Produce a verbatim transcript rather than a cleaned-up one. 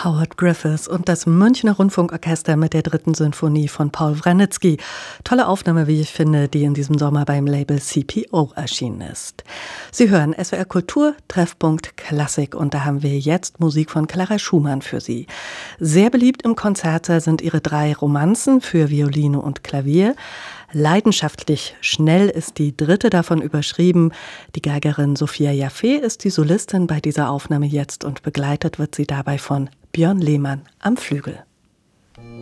Howard Griffiths und das Münchner Rundfunkorchester mit der dritten Sinfonie von Paul Wranitzky. Tolle Aufnahme, wie ich finde, die in diesem Sommer beim Label C P O erschienen ist. Sie hören S W R Kultur, Treffpunkt Klassik, und da haben wir jetzt Musik von Clara Schumann für Sie. Sehr beliebt im Konzertsaal sind ihre drei Romanzen für Violine und Klavier. Leidenschaftlich schnell ist die dritte davon überschrieben. Die Geigerin Sophia Jaffe ist die Solistin bei dieser Aufnahme jetzt und begleitet wird sie dabei von Björn Lehmann am Flügel.